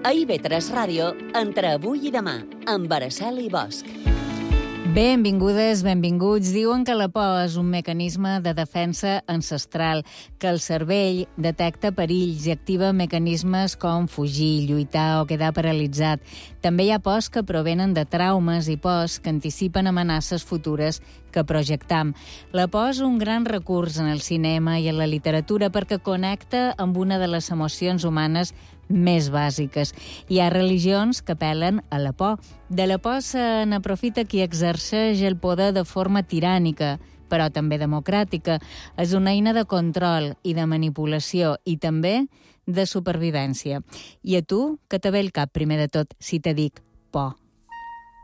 A IB3 Ràdio, entre avui i demà, amb Araceli Bosch. Benvingudes, benvinguts. Diuen que la por és un mecanisme de defensa ancestral, que el cervell detecta perills i activa mecanismes com fugir, lluitar o quedar paralitzat. També hi ha pors que provenen de traumes i pors que anticipen amenaces futures que projectam. La por és un gran recurs en el cinema i en la literatura perquè connecta amb una de les emocions humanes més bàsiques. Hi ha religions que apel·len a la por. De la por se n'aprofita qui exerceix el poder de forma tirànica, però també democràtica. És una eina de control i de manipulació i també de supervivència. I a tu, què te ve el cap primer de tot si te dic por?